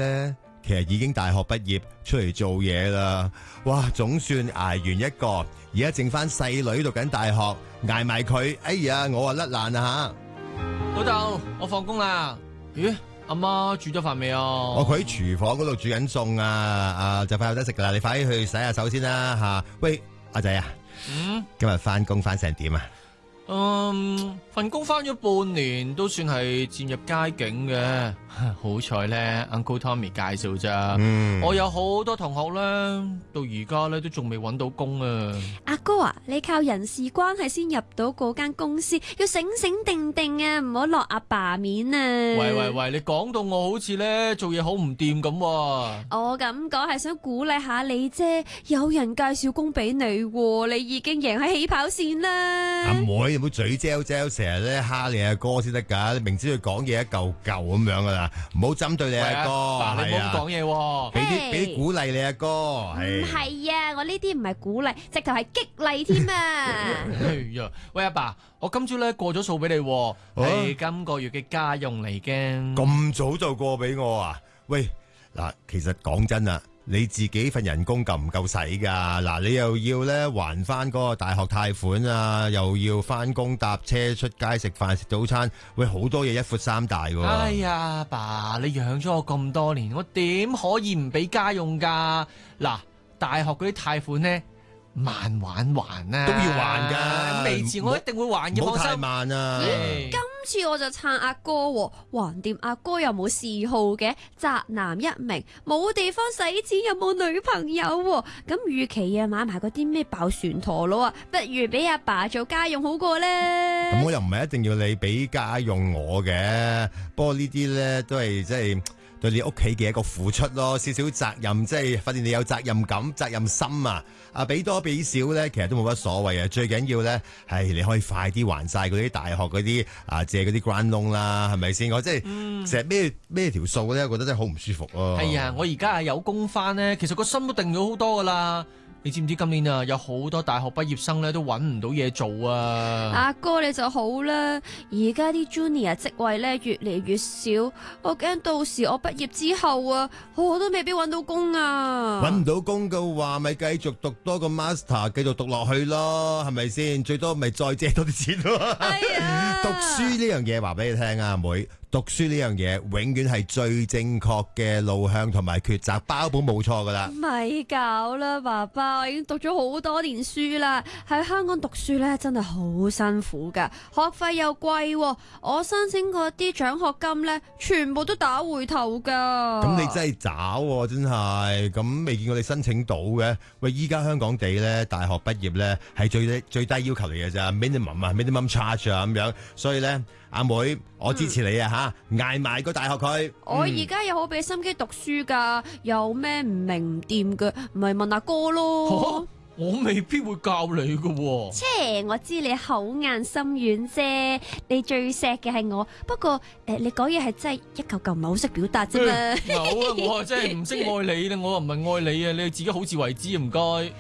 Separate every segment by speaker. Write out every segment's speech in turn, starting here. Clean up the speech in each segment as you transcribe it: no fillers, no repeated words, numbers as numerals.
Speaker 1: 咧，其實已經大學畢業出嚟做嘢啦。哇，總算捱完一個，而家剩翻細女讀緊大學，捱埋佢。哎呀，我啊甩爛啦
Speaker 2: 老豆，我放工啦。咦，阿媽煮咗飯未啊？
Speaker 1: 佢喺廚房嗰度煮緊餸啊！就快有得食噶啦，你快啲去洗下手先啦吓。喂，阿仔啊，今日翻工翻成點啊？
Speaker 2: 份工翻咗半年，都算係漸入佳境嘅。好彩咧 ，Uncle Tommy 介紹咋。我有好多同學咧，到而家咧都仲未揾到工啊。
Speaker 3: 阿哥啊，你靠人事關係先入到嗰間公司，要醒醒定定啊，唔好落阿爸面啊。
Speaker 2: 喂，你講到我好似咧做嘢好唔掂咁。
Speaker 3: 我咁講係想鼓勵下你啫，有人介紹工俾你，你已經贏喺起跑線啦。
Speaker 1: 阿妹，唔好嘴嚼嚼，成日咧蝦你阿哥先得噶。你明知佢講嘢一嚿嚿咁樣噶啦，唔好針對你阿哥。
Speaker 2: 嗱，你唔好講嘢，
Speaker 1: 俾啲鼓勵你阿哥。
Speaker 3: 唔係啊，我呢啲唔係鼓勵，直頭係激勵添啊。
Speaker 2: 哎呀，喂阿爸，我今朝咧過咗數俾你，係今個月嘅家用嚟嘅。
Speaker 1: 咁早就過俾我啊？喂，嗱，其實講真啊，你自己份人工夠唔夠使噶？嗱，你又要咧還翻嗰個大學貸款啊，又要翻工搭車出街食飯食早餐，喂，好多嘢一闊三大喎。
Speaker 2: 哎呀，爸，你養咗我咁多年，我點可以唔俾家用噶？嗱，大學嗰啲貸款咧，慢慢還啊，
Speaker 1: 都要還噶，
Speaker 2: 未遲我一定會還嘅，
Speaker 1: 唔好太
Speaker 2: 放心。
Speaker 1: 慢啊！
Speaker 3: 今次我就撐阿哥喎，橫掂阿哥又冇嗜好嘅，宅男一名，冇地方使錢又冇女朋友喎，咁與其啊買埋嗰啲咩爆旋陀螺啊，不如俾阿爸做家用好過啦。
Speaker 1: 咁我又唔係一定要你俾家用我嘅，不過呢啲咧都係即係對你屋企嘅一個付出咯，少少責任，即係發現你有責任感、責任心啊！俾多俾少咧，其實都冇乜所謂啊！最緊要咧係你可以快啲還晒嗰啲大學嗰啲借嗰啲 grant loan 啦，係咪先？我即係成日孭條數咧，我覺得真係好唔舒服咯。
Speaker 2: 係啊，我而家係有工翻咧，其實個心都定咗好多噶啦。你知唔知今年啊有好多大學畢業生咧都揾唔到嘢做啊？
Speaker 3: 阿哥你就好啦，而家啲 junior 職位咧越嚟越少，我驚到時我畢業之後啊，我都未必揾到工啊！
Speaker 1: 揾唔到工嘅話，咪繼續讀多個 master， 繼續讀落去咯，係咪先？最多咪再借多啲錢咯。
Speaker 3: 哎呀，
Speaker 1: 讀書呢樣嘢話俾你聽啊，阿妹。讀書呢樣嘢永遠係最正確嘅路向同埋抉擇，包保冇錯噶啦。
Speaker 3: 咪搞啦，爸爸，我已經讀咗好多年書啦。喺香港讀書咧，真係好辛苦噶，學費又貴喎，我申請嗰啲獎學金咧，全部都打回頭噶。
Speaker 1: 咁你真係渣喎，真係。咁未見過你申請到嘅？喂，依家香港地咧，大學畢業咧係最低要求嚟嘅咋，minimum charge 啊咁樣。所以咧，阿妹，我支持你啊吓，捱埋個大學佢。
Speaker 3: 我而家又好俾心機讀書噶，有咩唔明唔掂嘅，咪問阿哥咯。
Speaker 2: 我未必會教你噶喎。
Speaker 3: 切，我知你口硬心軟啫，你最錫嘅係我。不過你講嘢係真係一嚿嚿唔係好識表達啫嘛。
Speaker 2: 好啊，我啊真係唔識愛你啦，我啊唔係愛你啊，你自己好自為之唔該。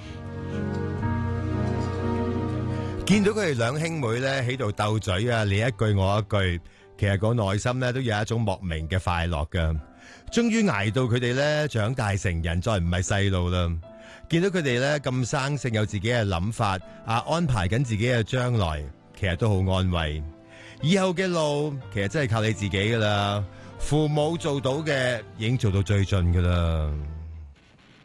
Speaker 1: 見到佢哋兩兄妹咧喺度鬥嘴啊，你一句我一句，其實個內心咧都有一種莫名嘅快樂噶。終於捱到佢哋咧長大成人，再唔係細路啦。見到佢哋咧咁生性，有自己嘅諗法安排緊自己嘅將來，其實都好安慰。以後嘅路其實真係靠你自己噶啦。父母做到嘅已經做到最盡噶啦。